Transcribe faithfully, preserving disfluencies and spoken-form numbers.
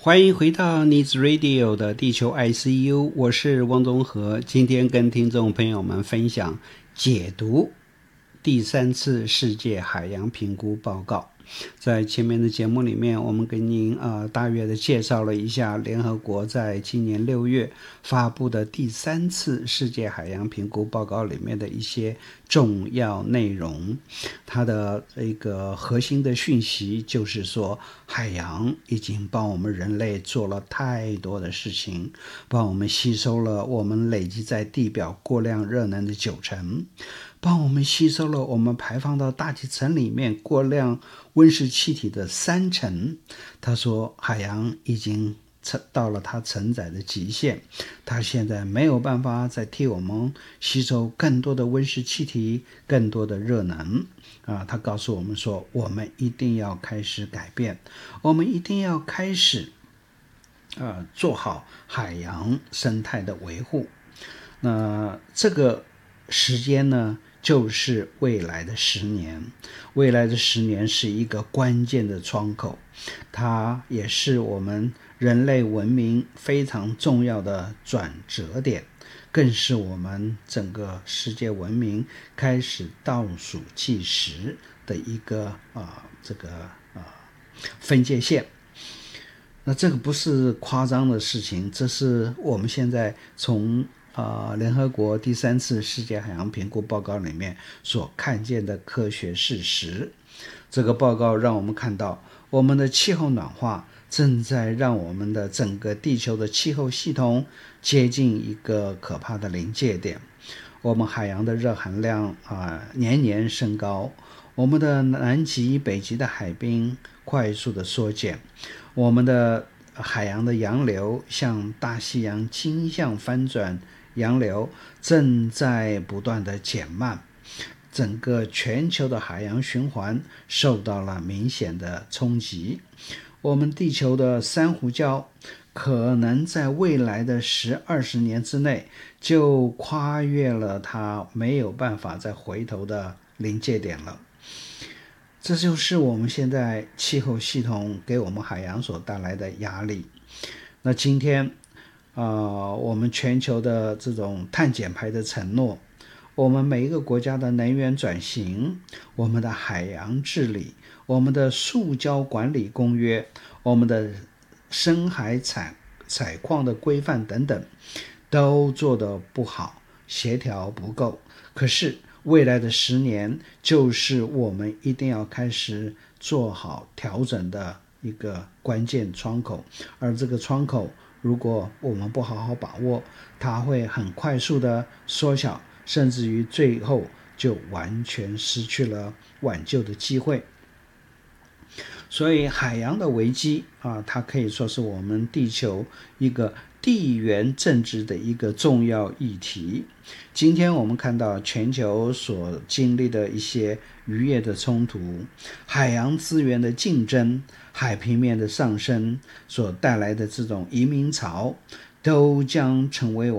欢迎回到 Needs Radio 的地球 I C U， 我是汪宗和，今天跟听众朋友们分享解读第三次世界海洋评估报告。在前面的节目里面，我们给您呃大约的介绍了一下联合国在今年六月发布的第三次世界海洋评估报告里面的一些重要内容。它的一个核心的讯息就是说，海洋已经帮我们人类做了太多的事情，帮我们吸收了我们累积在地表过量热能的九成，帮我们吸收了我们排放到大气层里面过量温室气体的三成。他说海洋已经到了它承载的极限，它现在没有办法再替我们吸收更多的温室气体，更多的热能啊！他告诉我们说，我们一定要开始改变，我们一定要开始呃做好海洋生态的维护。那这个时间呢，就是未来的十年。未来的十年是一个关键的窗口，它也是我们人类文明非常重要的转折点，更是我们整个世界文明开始倒数计时的一个啊、呃、这个啊、呃、分界线。那这个不是夸张的事情，这是我们现在从呃，联合国第三次世界海洋评估报告里面所看见的科学事实。这个报告让我们看到，我们的气候暖化正在让我们的整个地球的气候系统接近一个可怕的临界点。我们海洋的热含量啊、呃、年年升高，我们的南极、北极的海冰快速的缩减，我们的海洋的洋流向大西洋倾向翻转，洋流正在不断的减慢，整个全球的海洋循环受到了明显的冲击。我们地球的珊瑚礁可能在未来的十二十年之内就跨越了它没有办法再回头的临界点了。这就是我们现在气候系统给我们海洋所带来的压力。那今天呃，我们全球的这种碳减排的承诺，我们每一个国家的能源转型，我们的海洋治理，我们的塑胶管理公约，我们的深海采采矿的规范等等，都做得不好，协调不够。可是未来的十年，就是我们一定要开始做好调整的一个关键窗口，而这个窗口如果我们不好好把握，它会很快速的缩小，甚至于最后就完全失去了挽救的机会。所以海洋的危机啊，它可以说是我们地球一个地缘政治的一个重要议题。今天我们看到全球所经历的一些渔业的冲突，海洋资源的竞争，海平面的上升所带来的这种移民潮，都将成为我